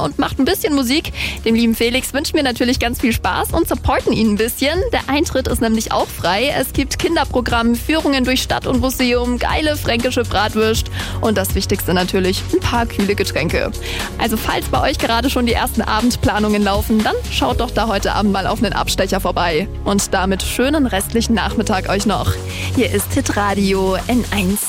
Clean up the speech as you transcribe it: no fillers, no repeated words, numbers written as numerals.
und macht ein bisschen Musik. Dem lieben Felix wünschen wir natürlich ganz viel Spaß und supporten ihn ein bisschen. Der Eintritt ist nämlich auch frei. Es gibt Kinderprogramm, Führungen durch Stadt und Museum, geile fränkische Bratwürst und das Wichtigste natürlich, ein paar kühle Getränke. Also falls bei euch gerade schon die ersten Abendplanungen laufen, dann schaut doch da heute Abend mal auf einen Abstecher vorbei. Und damit schönen restlichen Nachmittag euch noch. Hier ist Hitradio N1.